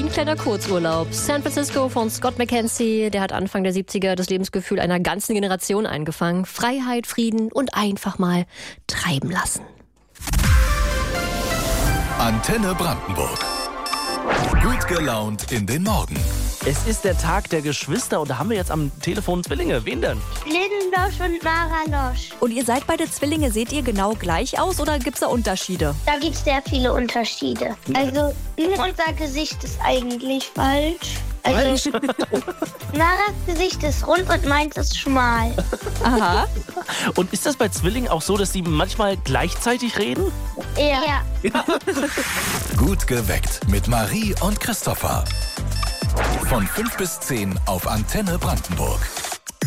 ein kleiner Kurzurlaub. San Francisco von Scott McKenzie, der hat Anfang der 70er das Lebensgefühl einer ganzen Generation eingefangen. Freiheit, Frieden und einfach mal treiben lassen. Antenne Brandenburg. Gut gelaunt in den Morgen. Es ist der Tag der Geschwister und da haben wir jetzt am Telefon Zwillinge. Wen denn? Lindenlosch und Maralosch. Und ihr seid beide Zwillinge, seht ihr genau gleich aus oder gibt es da Unterschiede? Da gibt es sehr viele Unterschiede. Also nur unser Gesicht ist eigentlich falsch. Also Maras Gesicht ist rund und meins ist schmal. Aha. Und ist das bei Zwillingen auch so, dass sie manchmal gleichzeitig reden? Ja. Gut geweckt mit Marie und Christopher. Von 5 bis 10 auf Antenne Brandenburg.